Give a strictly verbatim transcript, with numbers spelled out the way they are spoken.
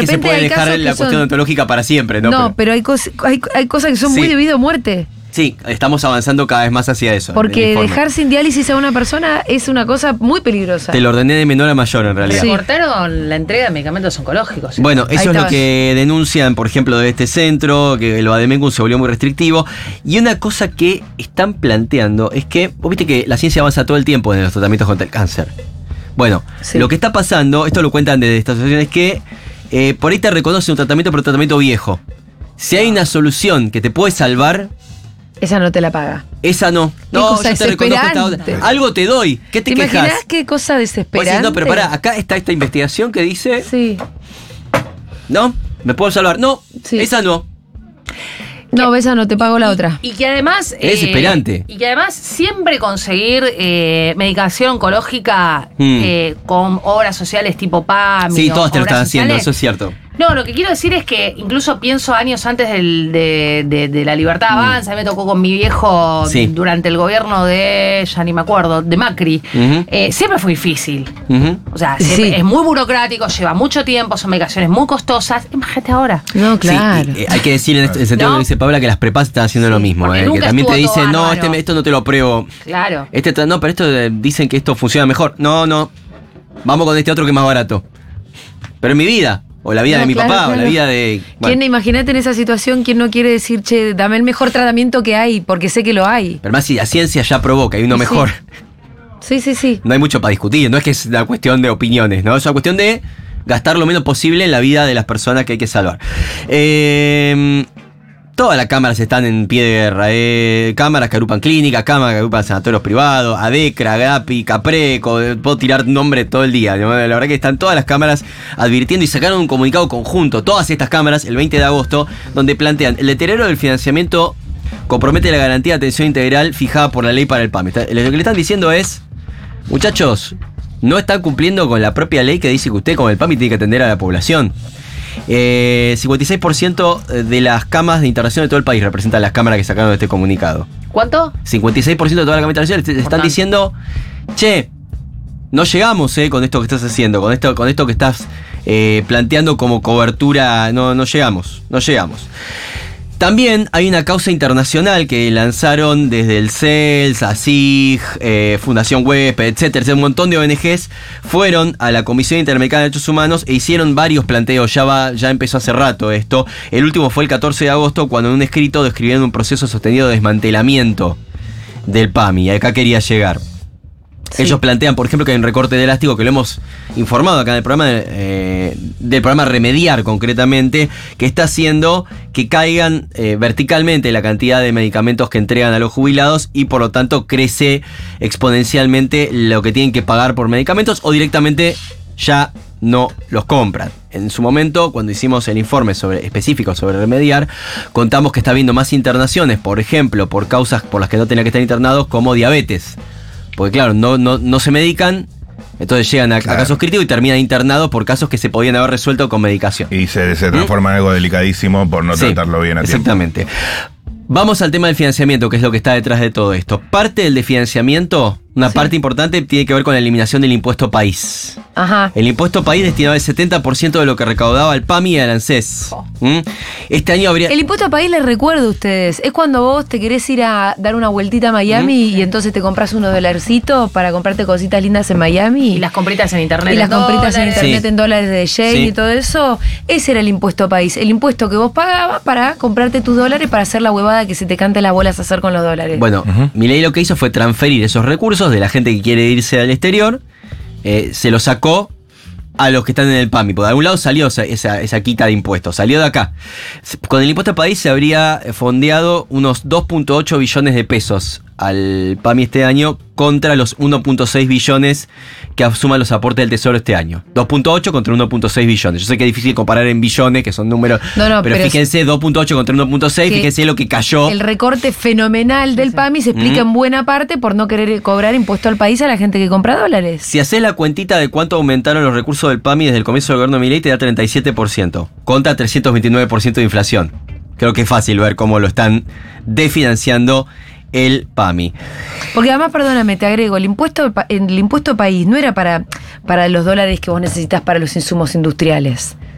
repente que se puede hay dejar casos la que cuestión son... ontológica para siempre, ¿no? No, pero, pero hay, cos... hay, hay cosas que son sí. muy de vida o muerte. Sí, estamos avanzando cada vez más hacia eso. Porque dejar sin diálisis a una persona es una cosa muy peligrosa. Te lo ordené de menor a mayor, en realidad. Sí. Cortaron la entrega de medicamentos oncológicos. ¿Sí? Bueno, eso Ahí es estabas. lo que denuncian, por ejemplo, de este centro, que el Vademécum se volvió muy restrictivo. Y una cosa que están planteando es que, vos viste que la ciencia avanza todo el tiempo en los tratamientos contra el cáncer. Bueno, Sí. lo que está pasando, esto lo cuentan desde esta asociación, es que eh, por ahí te reconoce un tratamiento, pero un tratamiento viejo. Si hay una solución que te puede salvar, Esa no te la paga. esa no. Qué No, cosa yo te reconozco esta desesperante. otra. Algo te doy. ¿Qué te, ¿Te quejas? imaginas qué cosa Vos desesperante? decís, no, pero pará, acá está esta investigación que dice, Sí. ¿no? ¿Me puedo salvar? No, Sí. esa no. No, esa no, te pago la otra. Y que además... Es desesperante. Y que además siempre conseguir eh, medicación oncológica Mm. eh, con obras sociales tipo P A M I. Sí, o todas te lo obras están haciendo, sociales. eso es cierto. No, lo que quiero decir es que incluso pienso años antes del- de, de- de la Libertad Avanza, me tocó con mi viejo Sí. durante el gobierno de, ya ni me acuerdo, de Macri. Ujú. Eh, siempre fue difícil. Ujú. O sea, Sí. siempre- es muy burocrático, lleva mucho tiempo, son medicaciones muy costosas. Imagínate ahora. No, claro. Sí, y, eh, hay que decir en este en el sentido ¿No? que dice Paula que las prepas están haciendo Sí, lo mismo, porque eh, que nunca también te estuvo todo dicen, no, bárbaro. este, esto no te lo apruebo. Claro. Este tra- no, pero esto eh, dicen que esto funciona mejor. No, no. Vamos con este otro que es más barato. Pero en mi vida, o la vida No, de mi claro, papá, o claro. la vida de. bueno. ¿Quién, imagínate en esa situación, quién no quiere decir, che, dame el mejor tratamiento que hay, porque sé que lo hay? Pero más si la ciencia ya probó que hay uno Sí. mejor. Sí, sí, sí. No hay mucho para discutir. No es que es una cuestión de opiniones, ¿no? Es una cuestión de gastar lo menos posible en la vida de las personas que hay que salvar. Eh, todas las cámaras están en pie de guerra. Eh, cámaras que agrupan clínicas, cámaras que agrupan sanatorios privados, ADECRA, GAPI, Capreco. eh, Puedo tirar nombre todo el día, ¿no? La verdad que están todas las cámaras advirtiendo y sacaron un comunicado conjunto, todas estas cámaras, el veinte de agosto, donde plantean el deterioro del financiamiento compromete la garantía de atención integral fijada por la ley para el P A M. Está- Lo que le están diciendo es, muchachos, no están cumpliendo con la propia ley que dice que usted con el P A M tiene que atender a la población. Eh, cincuenta y seis por ciento de las camas de internación de todo el país representan las cámaras que sacaron de este comunicado. ¿Cuánto? cincuenta y seis por ciento de todas las cámaras de internación te están Importante. diciendo, che, no llegamos eh, con esto que estás haciendo, con esto, con esto que estás eh, planteando como cobertura, no, no llegamos, no llegamos. También hay una causa internacional que lanzaron desde el C E L S, ASIG, eh, Fundación Web, etcétera, un montón de O N Ges fueron a la Comisión Interamericana de Derechos Humanos e hicieron varios planteos. Ya va, ya empezó hace rato esto. El último fue el catorce de agosto, cuando en un escrito describieron un proceso sostenido de desmantelamiento del P A M I. Y acá quería llegar. Sí. Ellos plantean, por ejemplo, que hay un recorte de elástico que lo hemos informado acá en el programa, eh, del programa Remediar concretamente, que está haciendo que caigan eh, verticalmente la cantidad de medicamentos que entregan a los jubilados y por lo tanto crece exponencialmente lo que tienen que pagar por medicamentos o directamente ya no los compran. En su momento, cuando hicimos el informe sobre, específico sobre Remediar, contamos que está habiendo más internaciones, por ejemplo, por causas por las que no tenían que estar internados, como diabetes. Porque claro, no, no, no se medican, entonces llegan a, a Claro. casos críticos y terminan internados por casos que se podían haber resuelto con medicación. Y se, se transforma en algo delicadísimo por no Sí, tratarlo bien a tiempo. exactamente. Vamos al tema del financiamiento, que es lo que está detrás de todo esto. Parte del de financiamiento, una Sí. parte importante, tiene que ver con la eliminación del impuesto país. Ajá. El impuesto país destinaba el setenta por ciento de lo que recaudaba el P A M I y el ANSES. ¿Mm? Este año habría... El impuesto a país, les recuerdo a ustedes, es cuando vos te querés ir a dar una vueltita a Miami y entonces te compras unos dolarcitos para comprarte cositas lindas en Miami. Y las compritas en internet. Y las en compritas en dólares. internet Sí. en dólares de Shane Sí. y todo eso. Ese era el impuesto a país. El impuesto que vos pagabas para comprarte tus dólares para hacer la huevada que se te cante las bolas hacer con los dólares. Bueno, Milei lo que hizo fue transferir esos recursos de la gente que quiere irse al exterior, eh, se los sacó a los que están en el P A M I. Por algún lado salió esa, esa, esa quita de impuestos, salió de acá. Con el impuesto a país se habría fondeado unos dos punto ocho billones de pesos al P A M I este año contra los uno punto seis billones que asuman los aportes del Tesoro este año. dos punto ocho contra uno punto seis billones. Yo sé que es difícil comparar en billones, que son números, No, no, pero, pero fíjense, dos punto ocho contra uno punto seis, que fíjense lo que cayó. el recorte fenomenal del P A M I se explica Ujú. en buena parte por no querer cobrar impuesto al país a la gente que compra dólares. Si haces la cuentita de cuánto aumentaron los recursos del P A M I desde el comienzo del gobierno de Milei, te da treinta y siete por ciento, contra trescientos veintinueve por ciento de inflación. Creo que es fácil ver cómo lo están desfinanciando el P A M I. Porque además, perdóname, te agrego, el impuesto al pa- el impuesto país no era para, para los dólares que vos necesitas para los insumos industriales.